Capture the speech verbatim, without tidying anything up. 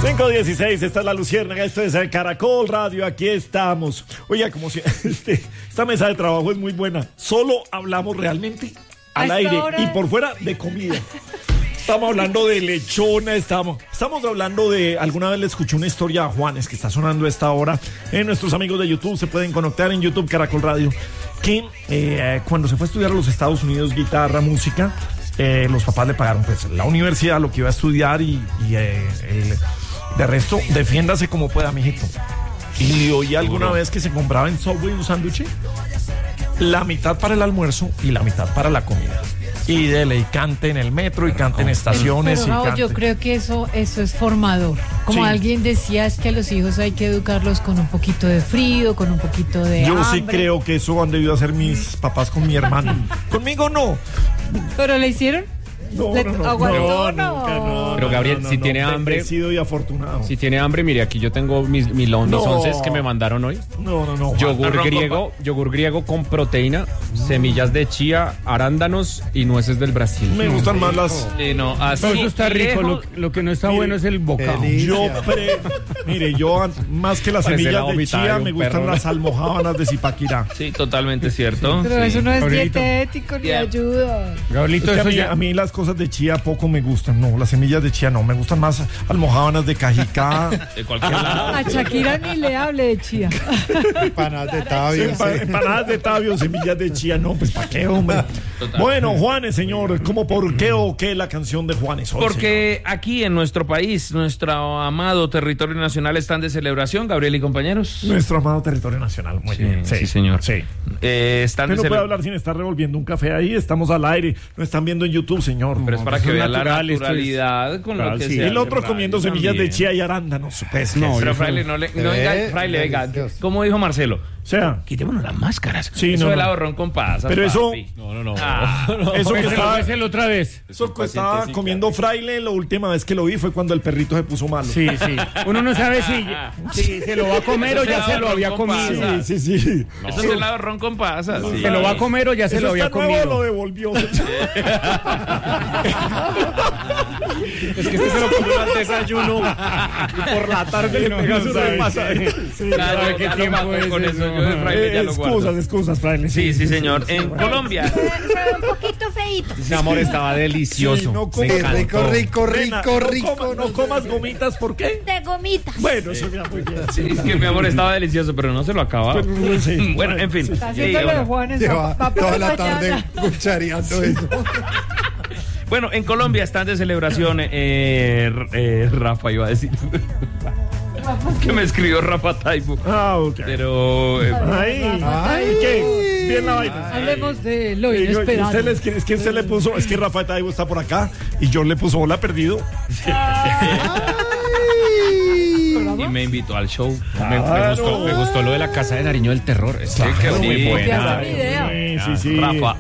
cinco dieciséis, esta es La Luciérnaga, esto es el Caracol Radio, aquí estamos. Oiga, como si este, esta mesa de trabajo es muy buena, solo hablamos realmente al aire hora... y por fuera de comida. Estamos hablando de lechona, estamos, estamos hablando de, alguna vez le escuché una historia a Juanes que está sonando a esta hora. Eh, nuestros amigos de YouTube se pueden conectar en YouTube Caracol Radio, que eh, cuando se fue a estudiar a los Estados Unidos guitarra, música, eh, los papás le pagaron pues la universidad, lo que iba a estudiar y, y eh, el, de resto, defiéndase como pueda, mijito. Y oí alguna vez que se compraba en Subway un sándwich, la mitad para el almuerzo y la mitad para la comida. Y dele, y cante en el metro, y cante en estaciones. Pero, y cante. Yo creo que eso, eso es formador. Como sí. Alguien decía, es que a los hijos hay que educarlos con un poquito de frío, con un poquito de Yo hambre. sí creo que eso han debido hacer mis papás con mi hermano. Conmigo no. ¿Pero le hicieron? No, ¿Le no, no, aguantó? no, nunca, no. Pero Gabriel, no, no, si no, tiene no, hambre, bendecido y afortunado. Si tiene hambre, mire, aquí yo tengo mis, mis, mis No. onces que me mandaron hoy. No, no, no. Yogur Juan, griego, yogur griego con proteína, semillas de chía, arándanos y nueces del Brasil. Me gustan más las. Sí, no, así, Todo eso está rico, lo, lejos, lo que no está Mire, bueno es el bocado. Yo pre... Mire, yo más que las Parece la semillas de vomitada chía de un me gustan perro, ¿no? las almojábanas de Zipaquirá. Sí, totalmente cierto. Pero sí. eso no es Gabrielito. dietético ni Yeah. ayuda. Gabrielito, Es que a, eso mí, ya... a mí las cosas de chía poco me gustan, no, las semillas de chía no, me gustan más almojábanas de cajicá. De cualquier lado. A Shakira ni le hable de chía. Empanadas de tabio. Empa- empanadas de tabio, semillas de chía, no, pues ¿para qué, hombre? Total. Bueno, Juanes, señor, ¿cómo por qué o qué la canción de Juanes hoy, Porque aquí en nuestro país, nuestro amado territorio nacional están de celebración, Gabriel y compañeros. señor? Nuestro amado territorio nacional, muy Sí, bien. sí, señor. Sí. Eh, están Usted de no puede cele- hablar sin estar revolviendo un café ahí, estamos al aire, no están viendo en YouTube, señor. Pero es para Eso que vean la natural, esto es- naturalidad con lo Claro, que sí. se El hace otro en comiendo radio semillas de también. chía y arándanos. Pues, No, Pero yo- Fraile, no le no Eh, venga, Fraile, venga. delicioso. ¿Cómo dijo Marcelo? o sea, Quitémonos las máscaras. Sí, eso no, del no. ahorrón con pasas. Pero eso- papi. No, no, no. Ah, eso que Péselo, estaba, péselo otra vez. eso que estaba comiendo Fraile, la última vez que lo vi fue cuando el perrito se puso malo. Sí, sí. Uno no sabe si, si se lo va a comer o ya se lo había comido. Sí, sí, sí. Eso es el ahorrón con pasas. sí. Se lo va a comer o ya se Eso lo había está nuevo, lo comido. devolvió. Es que este se lo comió al desayuno y por la tarde le No, pega no su sabe. repasadera. Sí, Claro, ¿sabe yo qué ya lo tiempo mato es con eso? eso. Yo de Fraile ya Eh, lo guardo. excusas, excusas, Fraile. Sí, sí, señor. En Colombia. Fue un poquito feíto. Mi amor, estaba delicioso. Sí, no Me como- encantó. Rico, rico, Nena, rico, no rico. coma- no comas gomitas, ¿por qué? De gomitas. Bueno, eso ya muy bien. Sí, es que mi amor estaba delicioso, pero no se lo acababa. Sí. Bueno, en fin. Está Sí, haciendo lo de bueno. Juanes. Lleva va- va toda para la tarde mañana. cuchareando eso. Bueno, en Colombia están de celebración. Eh, eh, Rafa iba a decir. Que me escribió Rafa Taibo. Ah, ok. Pero. eh, Ay, Ay. ¿qué? Bien la vaina. Hablemos de lo Y yo- y inesperado. usted le- es, que, es que usted le puso, es que Rafael Taibo está por acá y yo le puso hola perdido. y me invitó al show. Me, me gustó, me gustó lo de la casa de Nariño del terror. Es que qué quedó muy bonito. buena. Ya está mi idea. Sí, sí, sí. Rafa,